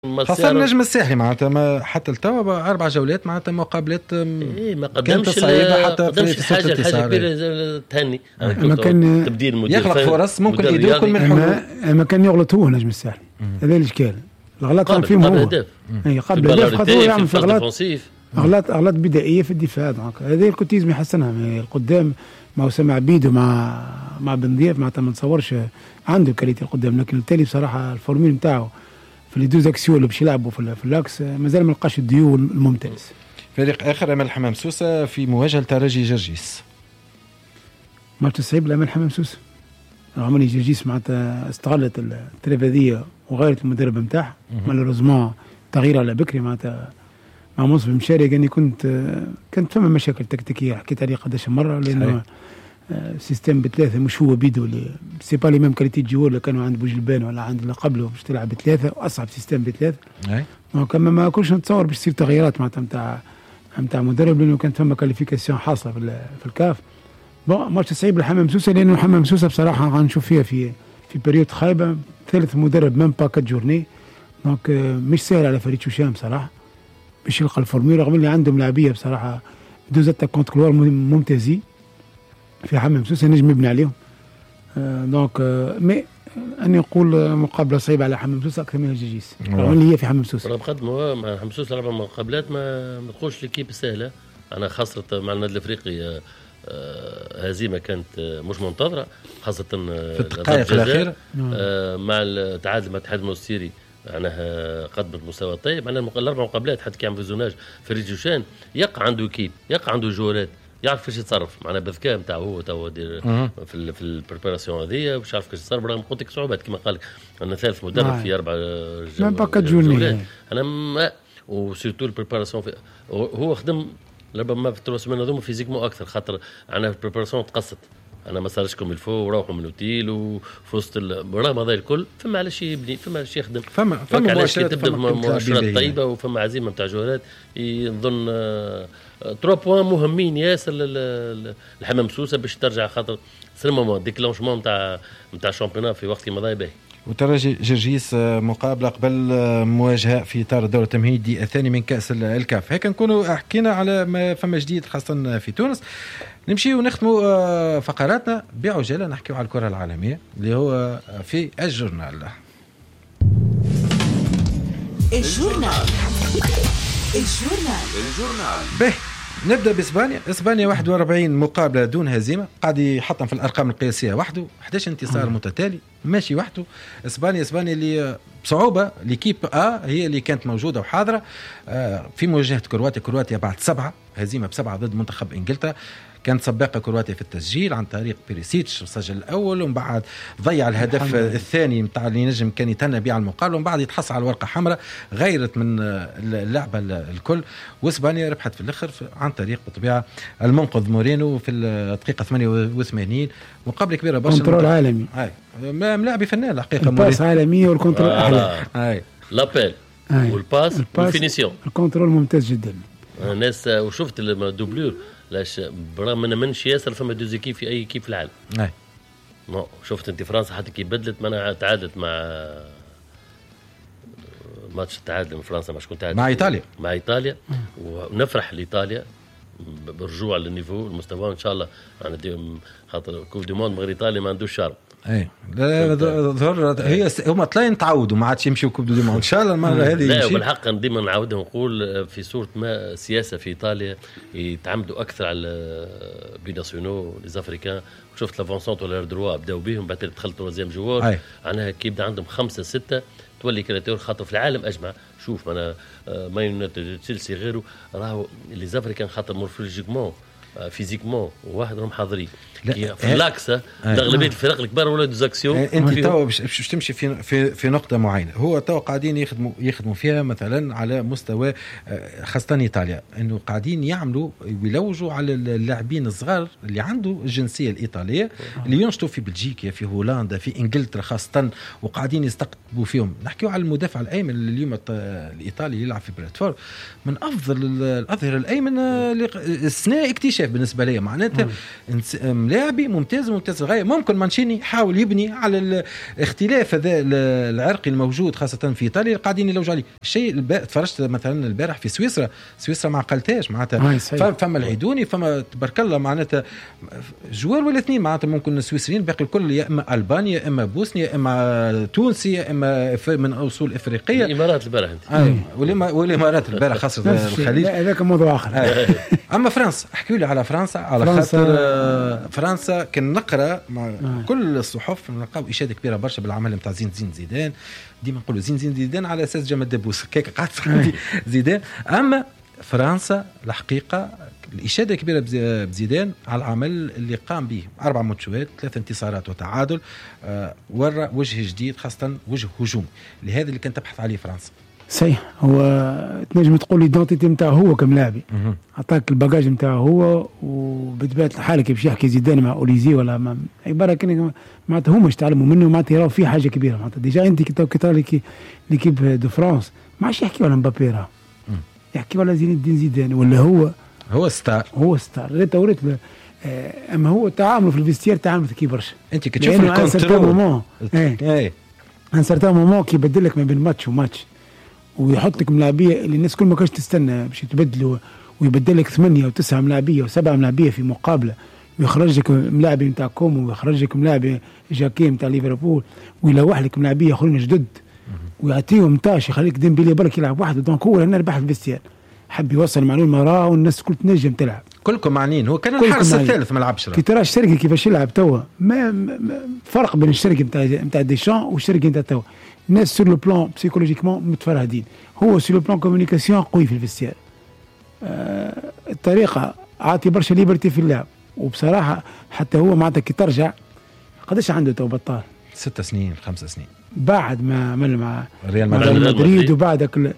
خاصة النجم الساحلي معناتها حتى التوا 4 جولات معناتها مقابلات ما قدمش صعيبة حتى في حاجة كبيرة تهني. ما كان تبديل مدير يخلق فرص ممكن يكون من حلول. ما كان يغلط هو نجم الساحلي، هذا الاشكال. الغلط كان فيهم هو قبل الهدف، خاطر يعمل في اغلاط بدائيه في الدفاع. هذا الكوتيزم يحسنها القدام مع اسامه عبيد مع بن ضياف. معناتها ما نتصورش عنده كاليتي القدام، لكن التالي بصراحه الفورميل نتاعو في لي دوز اكسيون اللي باش يلعبوا في اللاكس مازال ما لقاش الديو الممتاز. فريق اخر امل حمام سوسه في مواجهه الترجي جرجيس. ماتش صعيب لامل حمام سوسه. عملي جرجيس معناتها استغلت التلفزيونيه وغيرت المدرب نتاعها مالوريزمون تغيير على بكري معناتها مع مصطفى مشاري. يعني كانت فما مشاكل تكتيكيه حكيت عليه قداش مره، لانه سيستم ب3 مش هو بيدو اللي سي با لي ميم كاليتي جوور اللي كانوا عند بوجلبان ولا عند اللي قبله باش تلعب ب3 واصعب سيستم ب3. كما ما كنتش نتصور باش تصير تغييرات معناتها نتاع مدرب، لانه كانت فما كاليفيكاسيون حاصله في الكاف. ماتش صعيب لحمام سوسه، لانه حمام سوسه بصراحه غنشوف فيها في بريود خايبه. ثالث مدرب ميم با 4 جورني، دونك مش سهل على فريق شوشام بصراحه باش يلقى الفورميل، رغم اللي عندهم لاعبيه بصراحه دوزات كونت كلوار ممتازين في حمام سوسه نجم يبني عليهم. دونك مي اني نقول مقابله صعيبه على حمام سوسه اكثر من الجيجيس، رغم اللي هي في حمام سوسه. قدموا مع حمام سوسه لعبه مقابلات ما تقولش ليكيب السهله. انا خاصه مع النادي الافريقي هزيمه كانت مش منتظره، خاصه في الدقائق الاخيره مع التعادل مع الاتحاد المنستيري. معناها قدمت مستوى طيب. معناها الاربع مقابلات حتى كي عم فيزوناج في ريجوشان يقع عنده كيب، يقع عنده جولات، يعرف كيفاش يتصرف. معناها بذكاء نتاعو هو تو في البريباراسيون هذه باش يعرف كيفاش يتصرف، رغم قلت لك صعوبات كما قال لك. انا ثالث مدرب في 4 جولات. انا وسيرتو البريباراسيون هو خدم ربما في الثلاث سنين هذوما فيزيكمون اكثر، خاطر انا في البريباراسيون تقصت. انا ما صارش كوم الفو وروحوا من الاوتيل وفي وسط رغم هذا الكل فما على شيء يبني، فما على شيء يخدم، فما مؤشرات تبدا مؤشرات طيبه وفما عزيمه نتاع جولات. نظن 3 بوان مهمين ياسر الحمام سوسه باش ترجع، خاطر سلمون ديكلونشمون نتاع شامبيونات في وقت مضى باهي. وترجي جرجيس مقابله قبل مواجهه في اطار الدور التمهيدي الثاني من كاس الكاف. هيك نكونوا حكينا على ما فما جديد خاصه في تونس. نمشي ونختموا فقراتنا بعجاله، نحكيوا على الكره العالميه اللي هو في الجورنال. به نبدا باسبانيا 41 مقابله دون هزيمه، قاعد يحطم في الارقام القياسيه وحده، 11 انتصار متتالي ماشي وحده. اسبانيا اللي بصعوبه ليكيب هي اللي كانت موجوده وحاضره في مواجهه كرواتيا بعد 7 هزيمه ب7 ضد منتخب انجلترا. كانت سباقة كرواتيا في التسجيل عن طريق بيريسيتش، سجل الأول ومن بعد ضيع الهدف الثاني متاع اللي نجم كان يتنى بيه على المقابلة، ومن بعد يتحصل على ورقة حمراء غيرت من اللعبة الكل. واسبانيا ربحت في الآخر عن طريق بطبيعة المنقذ مورينو في الدقيقة 88. مقابلة كبيرة برشا، كنترول عالمي، ملاعبي فنان الحقيقة، الباس عالمية والكنترول أحلى، لابيل والباس والفينيسيون، الكنترول ممتاز جدا. الناس وشفت الدوبلور لاش برغم من منش ياسر فما دوز كيف في اي كيف في العالم. شفت انت فرنسا حتى كي بدلت منها تعادلت مع ماتش التعادل من فرنسا مش كنت مع ايطاليا ونفرح لايطاليا برجوع للنيفو المستوى ان شاء الله. يعني خاطر كوب دي موند من غير ايطاليا ما عندوش شرم. هي هما طلعين تعودوا ما عادش يمشيوا كوب دي موند ان شاء الله المره هذه. لا بالحق ديما نعاودها نقول في صوره ما سياسه في ايطاليا يتعمدوا اكثر على بيناسيونو لي افريكان. شفت لافونسونت ولا دروا بداو بهم بعد دخلت توازيام جوار عنها كي يبدا عندهم 5-6 تولي كرياتور. خاطر في العالم اجمع شوف انا مان يونايتد تشيلسي غيره راهو لي افريكان خاطر مورفولوجيكمون فيزيكمون وواحدهم حاضرين في اللاكسة اغلبيه الفرق الكبار ولا دوزاكسيون. انت تو باش تمشي في نقطه معينه. هو تو قاعدين يخدموا فيها مثلا على مستوى خاصه ايطاليا، انه قاعدين يعملوا ويلوجوا على اللاعبين الصغار اللي عنده الجنسيه الايطاليه اللي ينشطوا في بلجيكا في هولندا في انجلترا خاصه، وقاعدين يستقطبوا فيهم. نحكيو على المدافع الايمن اللي اليوم الايطالي يلعب في بريتفورد، من افضل الاظهره الايمن السنه اكتشاف اكتشاف بالنسبه لي معناتها لاعبي ممتاز غايه. ممكن مانشيني يحاول يبني على الاختلاف هذا العرقي الموجود خاصه في ايطاليا قاعدين يلوجوا عليه. الشيء تفرجت مثلا البارح في سويسرا ما عقلتهاش معناتها فما العيدوني فما تبارك الله معناتها جوار ولا اثنين معناتها ممكن السويسريين باقي الكل يا اما البانيا يا اما بوسنيا يا اما تونسي يا اما من اصول افريقيه. الامارات البارح انت والامارات البارح خاصه الخليج هذاك موضوع اخر. اما فرنسا احكي لي على فرنسا على خاطر فرنسا كان نقرا كل الصحف نلقاو اشاده كبيره برشا بالعمل نتاع زين زيدان. ديما نقولوا زين زيدان على اساس جمال دبوس كيك قاعد زيدان. اما فرنسا الحقيقه الاشاده كبيره بزيدان على العمل اللي قام به 4 ماتشات 3 انتصارات وتعادل ورى وجه جديد خاصه وجه هجوم لهذا اللي كان تبحث عليه فرنسا. صحيح هو تنجم تقول ليدونتيتي نتاعو هو كملاعبي عطاك الباجاج نتاعو هو وبطبيعه الحال كيف يحكي زيدان مع اوليزي ولا مع عباره كان معناتها هما يتعلموا منه معناتها يراو فيه حاجه كبيره معناتها ديجا انت كي ترى ليكيب دو فرانس ما عادش يحكي ولا مبابي راه يحكي ولا زين الدين زيدان ولا هو ستار لا توريت اما هو تعامله في الفيستير تعامل كي برشا. انت كتشوف الكونترول ان سارتان مومون كي يبدل لك ما بين ماتش وماتش ويحط لك ملاعبيه اللي الناس كل ما كانش تستنى باش يتبدلوا ويبدل لك 8 و9 ملاعبيه و7 ملاعبيه في مقابله ويخرج لك ملاعبي نتاع كومو ويخرج لك ملاعبي جاكي نتاع ليفربول ويلوح لك ملاعبيه اخرين جدد ويعطيهم تاش يخليك ديمبلي برك يلعب وحده. دونك هو هنا ربح في الفيستير حب يوصل معلومه راه والناس كل تنجم تلعب كلكم معنيين. هو كان الحارس الثالث ما لعبش كي ترى الشرقي كيفاش يلعب توا ما فرق بين الشرقي نتاع ديشان والشرقي نتاع توا. الناس سور لو بلان بسيكولوجيكمون متفرهدين هو سور لو بلان كومونيكاسيون قوي في الفيستير. الطريقه عاطي برشا ليبرتي في اللعب وبصراحه حتى هو معناتها كي ترجع قداش عنده تو بطال 6 سنين 5 سنين بعد ما عمل مع ريال مدريد وبعد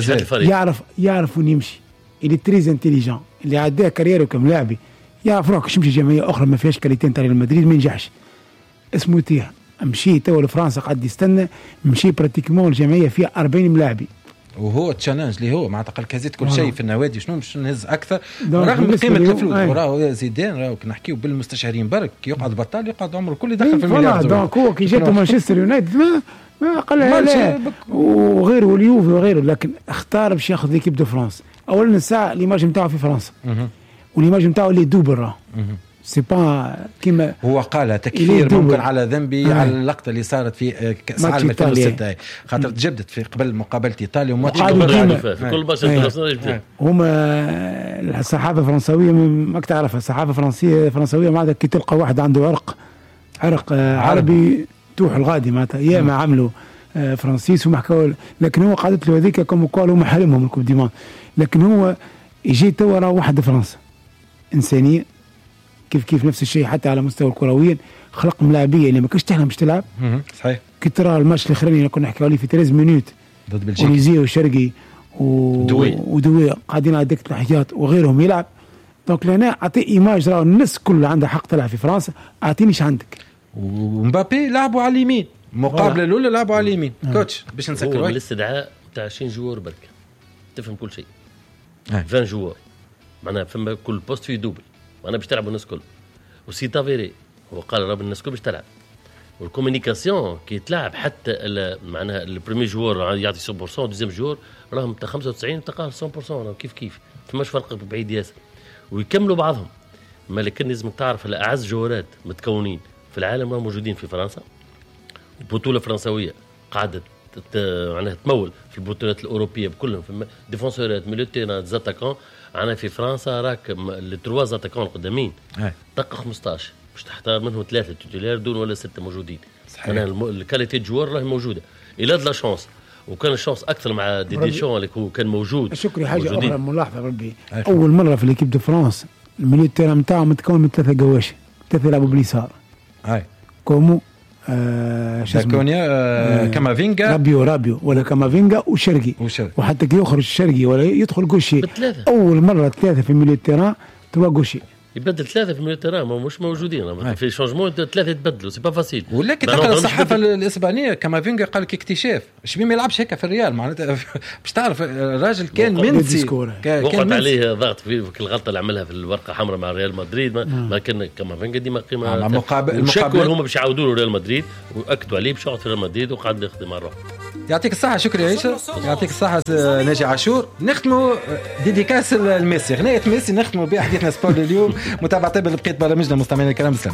يعرف وين يمشي. اللي تريز انتيليجون اللي عداه كاريره كملاعبي يعرف روح يمشي جمعيه اخرى ما فيهاش كاليتين تاع ريال مدريد ما ينجحش اسمه يطيح. مشي تو لفرنسا قاعد يستنى مشي براتيكمون الجمعيه فيها 40 ملاعبي وهو تشالنج اللي هو معناتها قال كازيت كل شيء في النوادي شنو باش نهز اكثر رغم قيمه الفلوس. وراه زيدان راه نحكيو بالمستشارين برك يقعد بطال يقعد عمره كله يدخل في المليار. دونك هو كي جاته مانشستر يونايتد ما قال لا وغيره واليوفي وغيره لكن اختار باش ياخذ ليكيب دو فرانس. اولا الساعه ليماج نتاعو في فرنسا وليماج نتاعو اللي دوبل راه سي با كيما هو قال تكفير ممكن على ذنبي على اللقطه اللي صارت في كاس العالم 2006 خاطر تجدد في قبل مقابله ايطاليا وماتش في كل ماتش هما الصحافه الفرنسويه ماك تعرفها الصحافه الفرنسويه معناتها كي تلقى واحد عنده عرق عربي توح الغادي معناتها يا ما عملوا فرانسيس وما حكاو لكن هو قعدت له هذيك كما قالوا ما حرمهم الكوب ديمان. لكن هو يجي تو راه واحد فرنسا انسانيه كيف نفس الشيء حتى على مستوى الكرويين خلق ملاعبيه اللي ما كنتش تحلم باش تلعب. صحيح كي ترى الماتش الاخراني اللي كنا نحكيو عليه في 13 مينوت ضد بلجيكا وليزي وشرقي ودوي قاعدين على دكه الاحتياط وغيرهم يلعب. دونك لهنا اعطي ايماج راه الناس كلها عندها حق تلعب في فرنسا اعطينيش عندك. ومبابي لعبوا على اليمين المقابله الاولى لعبوا على اليمين كوتش باش نسكر هو الاستدعاء تاع 20 جوار برك تفهم كل شيء 20 جوار معناها فما كل بوست فيه دوبل معناها باش تلعبوا الناس كل وسي تافيري هو قال راه الناس كل باش تلعب والكومونيكاسيون كي تلعب حتى معناها البريمي جوار يعطي 100% دوزيام جوار راهم تاع 95 تلقاه 100% راهو كيف فماش فرق بعيد ياسر ويكملوا بعضهم. ما لكن لازم تعرف الاعز جوارات متكونين في العالم راهم موجودين في فرنسا. البطوله الفرنسويه قاعده معناها تمول في البطولات الاوروبيه بكلهم في ديفونسورات ميليتيران زاتاكون. انا في فرنسا راك التروا زاتاكون القدامين دقه 15 باش تختار منهم 3 توتيلير دون ولا 6 موجودين. انا الكاليتي جوار راهي موجوده الى لا شانس وكان الشانس اكثر مع ديديشون اللي هو كان موجود. شكري حاجه اخرى ملاحظه ربي اول مره في ليكيب دو فرانس الميليتيران نتاعو متكون من 3 قواشي 3 يلعبوا باليسار كومو داكونيا كامافينجا رابيو ولا كامافينجا وشرقي وحتى كي يخرج الشرقي ولا يدخل غوشي اول مره 3 في الميليتيران 3 غوشي يبدل 3 في الميليو تيران مش موجودين في شونجمون 3 يتبدلوا سي با فاسيل. ولكن تقرا الصحافه الاسبانيه كامافينجا قال لك اكتشاف شبيه ما يلعبش هيك في الريال معناتها باش تعرف الراجل كان منسي وقعت عليه ضغط في الغلطه اللي عملها في الورقه حمراء مع ريال مدريد ما كان كامافينجا ديما قيمه المقابل هما باش يعاودوا له ريال مدريد واكدوا عليه باش يقعد في ريال مدريد وقعد يخدم مع روحه. يعطيك الصحه. شكرا عيشه. يعطيك الصحه ناجي عاشور. نختموا ديديكاس الميسي غنايه ميسي نختموا بها حديثنا سبور اليوم. متابعة طيبة لبقية برامجنا مستمعينا الكرام.